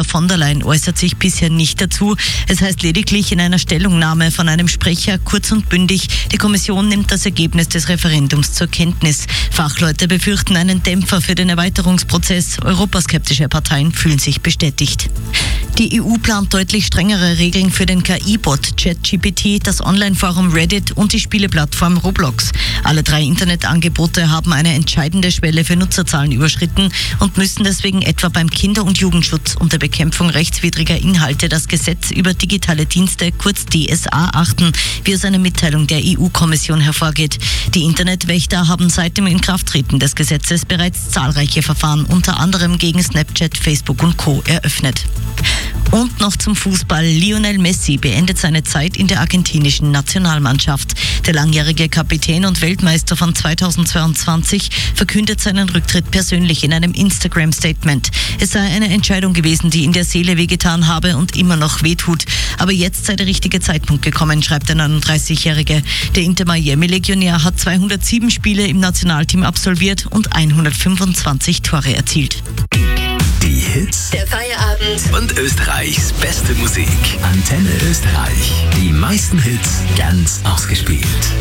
Ursula von der Leyen äußert sich bisher nicht dazu. Es heißt lediglich in einer Stellungnahme von einem Sprecher kurz und bündig, die Kommission nimmt das Ergebnis des Referendums zur Kenntnis. Fachleute befürchten einen Dämpfer für den Erweiterungsprozess. Europaskeptische Parteien fühlen sich bestätigt. Die EU plant deutlich strengere Regeln für den KI-Bot ChatGPT, das Online-Forum Reddit und die Spieleplattform Roblox. Alle 3 Internetangebote haben eine entscheidende Schwelle für Nutzerzahlen überschritten und müssen deswegen etwa beim Kinder- und Jugendschutz und der Bekämpfung rechtswidriger Inhalte das Gesetz über digitale Dienste, kurz DSA, achten, wie aus einer Mitteilung der EU-Kommission hervorgeht. Die Internetwächter haben seit dem Inkrafttreten des Gesetzes bereits zahlreiche Verfahren, unter anderem gegen Snapchat, Facebook und Co. eröffnet. Und noch zum Fußball. Lionel Messi beendet seine Zeit in der argentinischen Nationalmannschaft. Der langjährige Kapitän und Weltmeister von 2022 verkündet seinen Rücktritt persönlich in einem Instagram-Statement. Es sei eine Entscheidung gewesen, die in der Seele wehgetan habe und immer noch wehtut. Aber jetzt sei der richtige Zeitpunkt gekommen, schreibt der 39-Jährige. Der Inter-Miami-Legionär hat 207 Spiele im Nationalteam absolviert und 125 Tore erzielt. Die Hits Der Feierabend. und Österreichs beste Musik. Antenne Österreich. Die meisten Hits ganz ausgespielt.